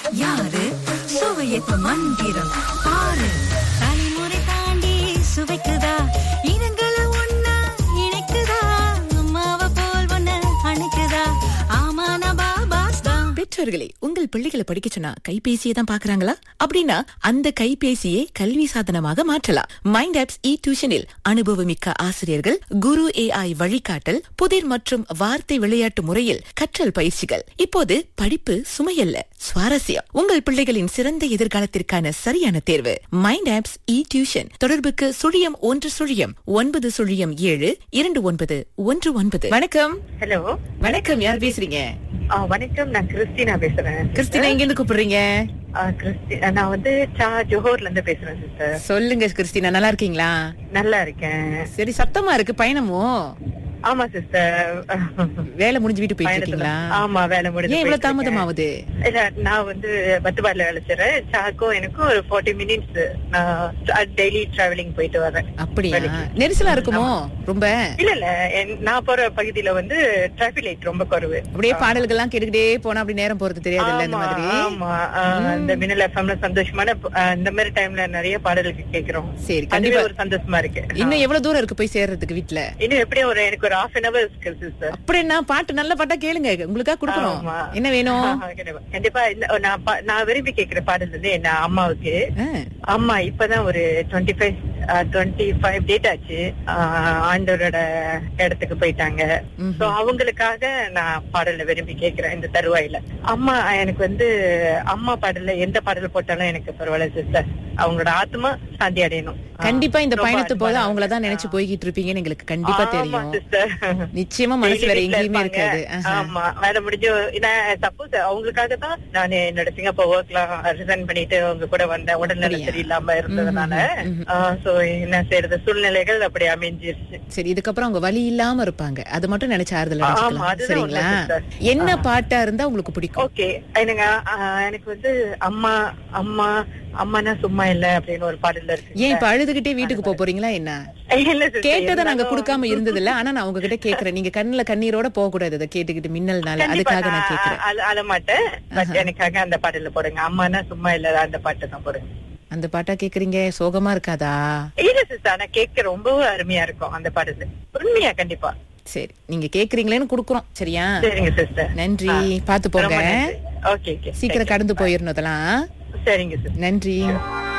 யாரு சுவையத்து மந்திரம் பாரு. தலைமுறை தாண்டி சுவைக்குதா, இனங்களை ஒன்னா இணைக்குதா, அம்மாவை போல் ஒன்ன அணைக்குதா, ஆமா நான் பாபாஸ் தான். பெற்றோர்களே, உங்கள் பிள்ளைகளை படிக்க சொன்னா கைபேசியை தான் பாக்குறாங்களா? அப்படின்னா அந்த கைபேசியை கல்வி சாதனமாக மாற்றலாம். மைண்ட் ஆப்ஸ் இ டியூஷனில் அனுபவமிக்க ஆசிரியர்கள், குரு AI வழிகாட்டல், புதிர் மற்றும் வார்த்தை விளையாட்டு முறையில் கற்றல் பயிற்சிகள். இப்போது படிப்பு சுமையல்ல, சுவாரஸ்யம். உங்கள் பிள்ளைகளின் சிறந்த எதிர்காலத்திற்கான சரியான தேர்வு மைண்ட் ஆப்ஸ் இ டியூஷன். தொடர்புக்கு 0117292119. வணக்கம். ஹலோ, வணக்கம். யார் பேசுறீங்க? வணக்கம். நான் கிறிஸ்டினா பேசுறேன். கிறிஸ்டினா, எங்க இருந்து கூப்பிடுறீங்க? நான் வந்து ஜோஹர்ல இருந்து பேசுறேன் சிஸ்டர். சொல்லுங்க கிறிஸ்டினா, நல்லா இருக்கீங்களா? நல்லா இருக்கேன். சரி, சத்தமா இருக்கு. பயணமோ? ஆமா சிஸ்டர். வேலை முடிஞ்சு வீட்டு போயிட்டு இருக்கீங்களா? ஆமா, வேலை முடிஞ்சு. ஏன் இவ்வளவு தாமதமாவுது? இல்ல, நான் வந்து பத்துபாடுல வேலை செய்றேன். சாக்கும் எனக்கும் ஒரு 40 மினிட்ஸ் நான் டெய்லி டிராவலிங் போயிட்டு வரேன். அப்படியா? நெரிசலா இருக்குமோ ரொம்ப? இல்ல நான் போற பகுதியில வந்து டிராபிக் லைட் ரொம்ப குறைவு. அப்படியே பாடல்கள்லாம் கேட்டுக்கிட்டே போனா அப்படி நேரம் போறது தெரியாது இல்ல? இந்த மாதிரி. ஆமா, இந்த மின்னல் எஃப்எம்ல சந்தோஷமான இந்த மாதிரி டைம்ல நிறைய பாடல்கள் கேக்குறோம். சரி, கண்டிப்பா ஒரு சந்தோஷமா இருக்கு. இன்னும் எவ்வளவு தூரம் இருக்கு போய் சேர்றதுக்கு வீட்டுல? இன்னும் எப்படியும் எனக்கு ஒரு half an hour இருக்கு சிஸ்டர். அப்படின்னா பாட்டு நல்ல பாட்டா கேளுங்க, உங்களுக்கா குடுக்கணும். என்ன வேணும்? கண்டிப்பா. நான் விரும்பி கேக்குற பாடல் வந்து என்ன அம்மாவுக்கு. அம்மா இப்பதான் ஒரு 25 டேட் ஆச்சு, ஆண்டவரோட இடத்துக்கு போயிட்டாங்க. சோ அவங்களுக்காக நான் பாடல விரும்பி கேக்குறேன் இந்த தருவாயில. அம்மா எனக்கு வந்து அம்மா பாடல்ல எந்த பாடல் போட்டாலும் எனக்கு பரவாயில்ல சிஸ்டர். அவங்களோட ஆத்மா சாந்தி அடையணும். கண்டிப்பா இந்த பயணத்து போது அவங்களதான் நினைச்சு போய்கிட்டு இருப்பீங்கன்னு எங்களுக்கு கண்டிப்பா தெரியும். நிச்சயமா மனசு வேற எங்கேயுமே இருக்காது. ஆமா, வேலை முடிஞ்சு சப்போஸ் அவங்களுக்காக தான் நான் என்னோட சிங்கப்பூர் ஒர்க்லாம் ரிசைன் பண்ணிட்டு அவங்க கூட வந்தேன். உடல்நிலை சரியில்லாம இருந்ததுனால சோ என்ன செய்யறது, சூழ்நிலைகள் அப்படி அமைஞ்சிருச்சு. சரி, இதுக்கப்புறம் அவங்க வலி இல்லாம இருப்பாங்க, அது மட்டும் நினைச்சு ஆறுதல் அடைஞ்சுக்கலாம். சரிங்களா? என்ன பாட்டா இருந்தா உங்களுக்கு பிடிக்கும்? ஓகே, எனக்கு வந்து அம்மா அம்மா அம்மானா சும்மா இல்ல அப்படின்னு ஒரு பாடல்ல இருக்கு. ஏன் இப்ப அழுதுகிட்டே வீட்டுக்கு போறீங்களா என்ன? கேட்டதை நாங்க குடுக்காம இருந்தது இல்ல, ஆனா நான் உங்ககிட்ட கேக்குறேன். நீங்க கண்ணுல கண்ணீரோட போக கூடாது அதை கேட்டுக்கிட்டு மின்னல்னால. அதுக்காக நான் கேக்குறேன். அழ மாட்டேன், எனக்காக அந்த பாடல்ல போடுங்க. அம்மானா சும்மா இல்ல, அந்த பாட்டு தான் போடுங்க. அந்த பாட்டா கேக்குறீங்க? சோகமா இருக்காதா? இல்ல சிஸ்டர், ஆனா கேட்க ரொம்ப அருமையா இருக்கும் அந்த பாடல். உண்மையா? கண்டிப்பா. சரி, நீங்க கேக்குறீங்களேன்னு குடுக்குறோம். சரியா? சரிங்க சிஸ்டர். நன்றி. பாத்து போங்க. ஓகே, சீக்கிரம் கடந்து போயிடணும் அதெல்லாம். சரிங்க சிஸ்டர். நன்றி.